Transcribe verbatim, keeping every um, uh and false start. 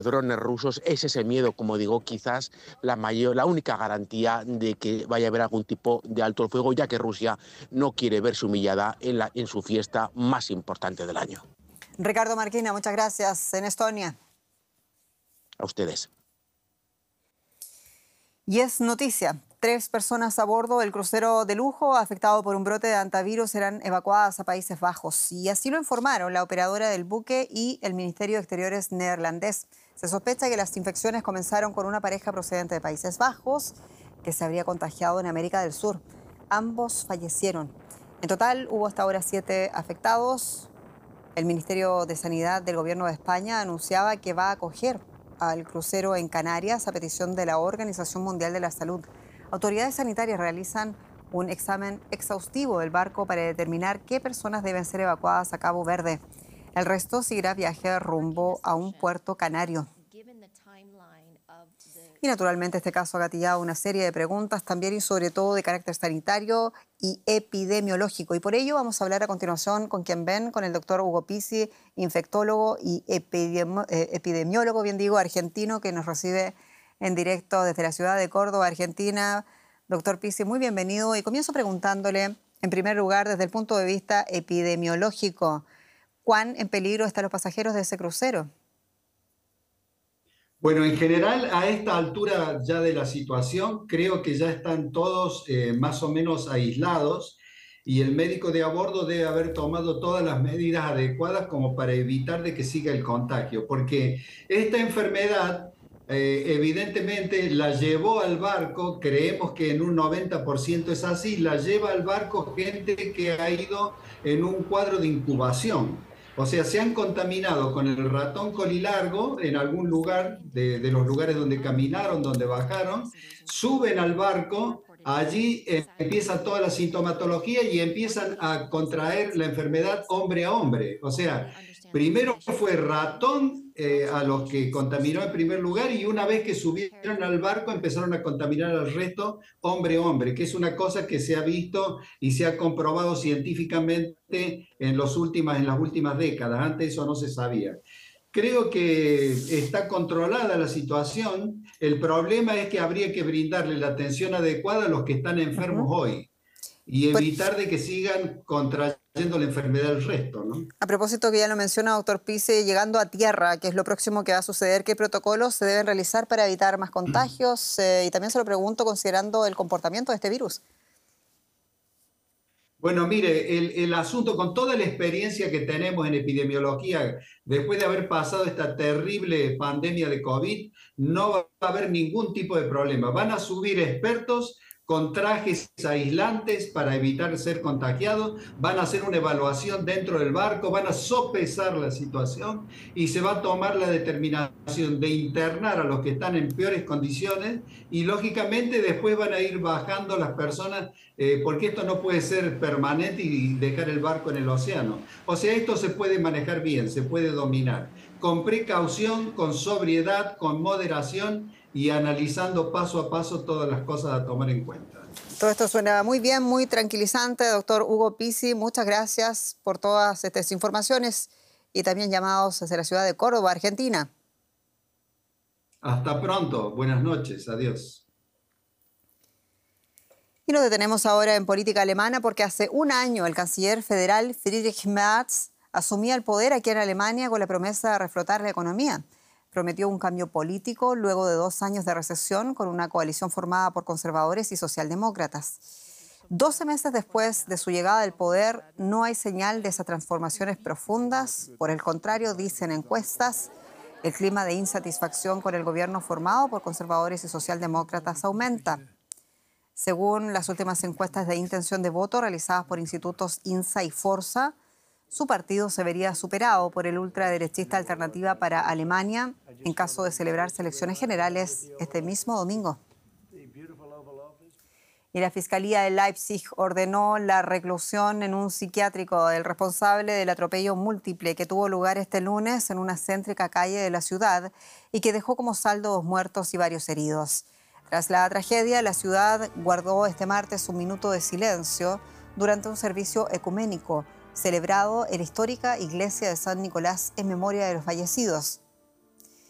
drones rusos es ese miedo, como digo, quizás la mayor, la única garantía de que vaya a haber algún tipo de alto el fuego, ya que Rusia no quiere verse humillada en, la, en su fiesta más importante del año. Ricardo Marquina, muchas gracias. En Estonia. A ustedes. Y es noticia. Tres personas a bordo del crucero de lujo afectado por un brote de hantavirus serán evacuadas a Países Bajos. Y así lo informaron la operadora del buque y el Ministerio de Exteriores neerlandés. Se sospecha que las infecciones comenzaron con una pareja procedente de Países Bajos que se habría contagiado en América del Sur. Ambos fallecieron. En total hubo hasta ahora siete afectados. El Ministerio de Sanidad del Gobierno de España anunciaba que va a acoger al crucero en Canarias a petición de la Organización Mundial de la Salud. Autoridades sanitarias realizan un examen exhaustivo del barco para determinar qué personas deben ser evacuadas a Cabo Verde. El resto seguirá viaje rumbo a un puerto canario. Y naturalmente este caso ha gatillado una serie de preguntas también y sobre todo de carácter sanitario y epidemiológico. Y por ello vamos a hablar a continuación con quien ven, con el doctor Hugo Pizzi, infectólogo y epidemi eh, epidemiólogo, bien digo, argentino, que nos recibe en directo desde la ciudad de Córdoba, Argentina. Doctor Pizzi, muy bienvenido. Y comienzo preguntándole, en primer lugar, desde el punto de vista epidemiológico, ¿cuán en peligro están los pasajeros de ese crucero? Bueno, en general, a esta altura ya de la situación, creo que ya están todos eh, más o menos aislados y el médico de a bordo debe haber tomado todas las medidas adecuadas como para evitar de que siga el contagio, porque esta enfermedad eh, evidentemente la llevó al barco, creemos que en un noventa por ciento es así, la lleva al barco gente que ha ido en un cuadro de incubación. O sea, se han contaminado con el ratón colilargo en algún lugar de, de los lugares donde caminaron, donde bajaron, suben al barco, allí eh, empieza toda la sintomatología y empiezan a contraer la enfermedad hombre a hombre. O sea, primero fue ratón eh, a los que contaminó en primer lugar y una vez que subieron al barco empezaron a contaminar al resto hombre a hombre, que es una cosa que se ha visto y se ha comprobado científicamente en, los últimas, en las últimas décadas. Antes eso no se sabía. Creo que está controlada la situación. El problema es que habría que brindarle la atención adecuada a los que están enfermos uh-huh. hoy y evitar de que sigan contrayendo la enfermedad del resto, ¿no? A propósito que ya lo menciona, doctor Pizzi, llegando a tierra, que es lo próximo que va a suceder, ¿qué protocolos se deben realizar para evitar más contagios? Eh, y también se lo pregunto considerando el comportamiento de este virus. Bueno, mire, el, el asunto, con toda la experiencia que tenemos en epidemiología, después de haber pasado esta terrible pandemia de COVID, no va a haber ningún tipo de problema. Van a subir expertos con trajes aislantes para evitar ser contagiados, van a hacer una evaluación dentro del barco, van a sopesar la situación y se va a tomar la determinación de internar a los que están en peores condiciones y lógicamente después van a ir bajando las personas eh, porque esto no puede ser permanente y dejar el barco en el océano. O sea, esto se puede manejar bien, se puede dominar, con precaución, con sobriedad, con moderación y analizando paso a paso todas las cosas a tomar en cuenta. Todo esto suena muy bien, muy tranquilizante. Doctor Hugo Pizzi, muchas gracias por todas estas informaciones y también llamados hacia la ciudad de Córdoba, Argentina. Hasta pronto, buenas noches, adiós. Y nos detenemos ahora en política alemana porque hace un año el canciller federal Friedrich Merz asumía el poder aquí en Alemania con la promesa de reflotar la economía. Prometió un cambio político luego de dos años de recesión con una coalición formada por conservadores y socialdemócratas. Doce meses después de su llegada al poder, no hay señal de esas transformaciones profundas. Por el contrario, dicen encuestas, el clima de insatisfacción con el gobierno formado por conservadores y socialdemócratas aumenta. Según las últimas encuestas de intención de voto realizadas por institutos INSA y Forza, su partido se vería superado por el ultraderechista Alternativa para Alemania en caso de celebrarse elecciones generales este mismo domingo. Y la Fiscalía de Leipzig ordenó la reclusión en un psiquiátrico del responsable del atropello múltiple que tuvo lugar este lunes en una céntrica calle de la ciudad y que dejó como saldo dos muertos y varios heridos. Tras la tragedia, la ciudad guardó este martes un minuto de silencio durante un servicio ecuménico celebrado en la histórica iglesia de San Nicolás en memoria de los fallecidos.